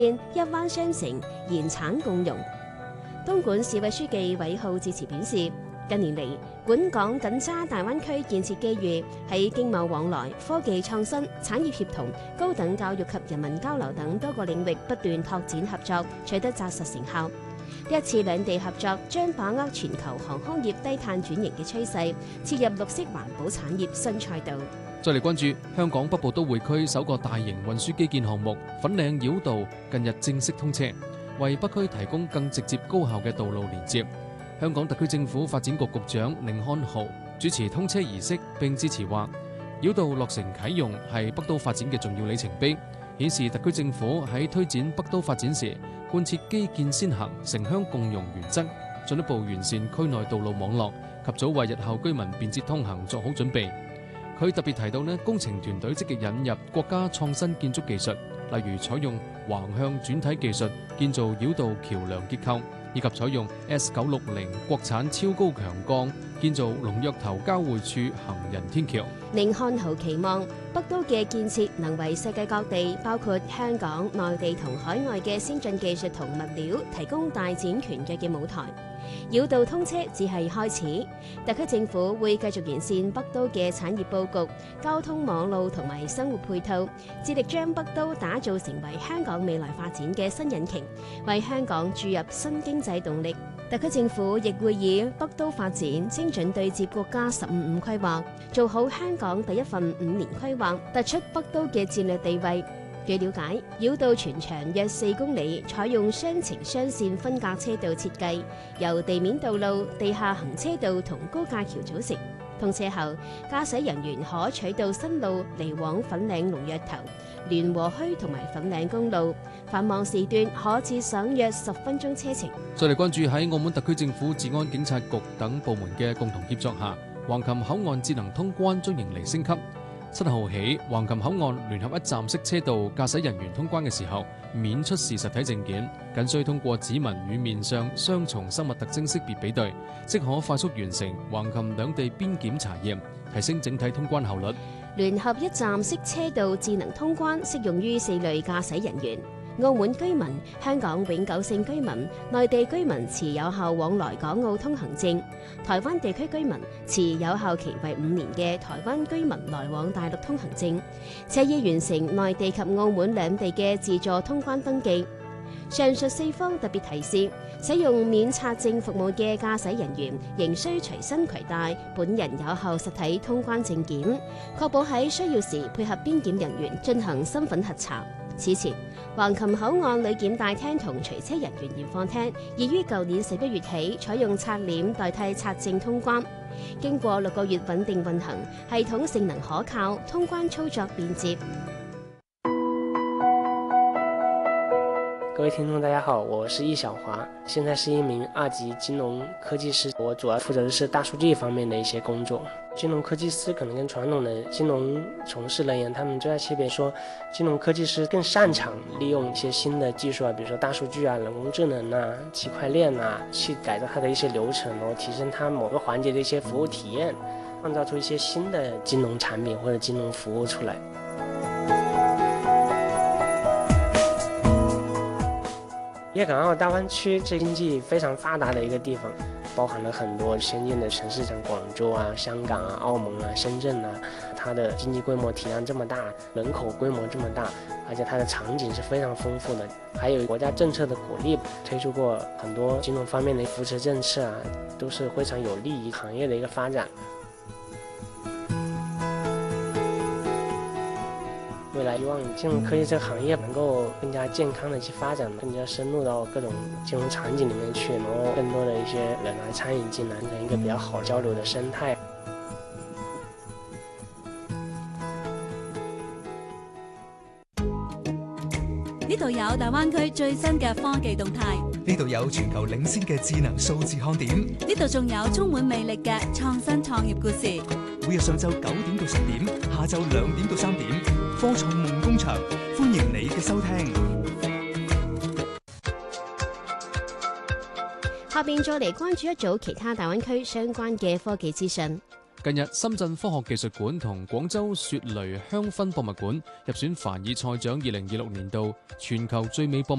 一灣雙城，鹽橙共融。東莞市委書記韋浩致辭表示，近年嚟，本港緊抓大灣區建設機遇，喺經貿往來、科技創新、產業協同、高等教育及人民交流等多個領域不斷拓展合作，取得紮實成效。呢一次兩地合作將把握全球航空業低碳轉型嘅趨勢，切入綠色環保產業新賽道。 再嚟關注香港北部都會區首個大型運輸基建項目粉嶺繞道近日正式通車，為北區提供更直接高效嘅道路連接。香港特區政府發展局局長寧漢豪主持通車儀式並致辭話，繞道落成啟用係北都發展嘅重要里程碑，顯示特區政府喺推展北都發展時貫徹基建先行、城鄉共融原則，進一步完善區內道路網絡，及早為日後居民便捷通行作好準備。佢特別提到工程團隊積極引入國家創新建築技術，例如採用橫向轉體技術建造繞道橋梁結構，以及採用 S960 國產超高強鋼建造龍躍頭交匯處行人天橋。 寧漢豪期望北都嘅建設能為世界各地，包括香港、內地同海外嘅先進技術同物料提供大展拳腳嘅舞台。繞道通車只係開始，特區政府會繼續完善北都嘅產業佈局、交通網路同埋生活配套，致力將北都打造成為香港未來發展嘅新引擎，為香港注入新經濟動力。特區政府亦會以北都發展精準對接國家15規劃，做好香港第一份5年規劃，突出北都嘅戰略地位。據了解，繞道全長約4公里，採用雙程雙線分隔車道設計，由地面道路、地下行車道同高架橋組成。通車後，駕駛人員可取道新路嚟往粉嶺龍躍頭、聯和墟同埋粉嶺公路，繁忙時段可節省約10分鐘車程。 再嚟關注喺澳門特區政府治安警察局等部門嘅共同協作下，橫琴口岸智能通關將迎嚟升級。7號起，橫琴口岸聯合一站式車道駕駛人員通關嘅時候，免出示實體證件，僅需通過指紋與面上雙重生物特徵識別比對，即可快速完成橫琴兩地邊檢查驗，提升整體通關效率。 聯合一站式車道智能通關適用於4類駕駛人員：澳門居民、香港永久性居民、內地居民持有效往來港澳通行證、台灣地區居民持有效期為5年嘅台灣居民來往大陸通行證，且已完成內地及澳門兩地嘅自助通關登記。上述4方特別提示，使用免冊證服務嘅駕駛人員仍需隨身攜帶本人有效實體通關證件，確保喺需要時配合邊檢人員進行身份核查。此前，橫琴口岸旅檢大廳同隨車人員驗放廳已於舊年11月起採用刷臉代替刷證通關，經過6個月穩定運行，系統性能可靠，通關操作便捷。 各位听众大家好，我是易小华，现在是一名2级金融科技师，我主要负责的是大数据方面的一些工作。金融科技师可能跟传统的金融从事人员他们最大区别说，金融科技师更擅长利用一些新的技术啊，比如说大数据啊、人工智能啊、区块链啊，去改造它的一些流程，然后提升它某个环节的一些服务体验，创造出一些新的金融产品或者金融服务出来。粤港澳大湾区这经济非常发达的一个地方，包含了很多先进的城市，像广州啊、香港啊、澳门啊、深圳啊，它的经济规模体量这么大，人口规模这么大，而且它的场景是非常丰富的，还有国家政策的鼓励，推出过很多金融方面的扶持政策啊，都是非常有利于行业的一个发展。未来希望金融科技这个行业能够更加健康的去发展，更加深入到各种金融场景里面去，然后更多的一些人来参与进来，成一个比较好交流的生态。 呢度有大灣區最新嘅科技動態， 呢度有全球領先嘅智能數字看點， 呢度仲有充滿魅力嘅創新創業故事。 每日上晝9點到10點，下晝2點到3點，科創夢工場，歡迎你嘅收聽。 下邊再嚟關注一組其他大灣區相關嘅科技資訊。 近日，深圳科學技術館同廣州雪雷香薰博物館入選凡爾賽獎2026年度全球最美博物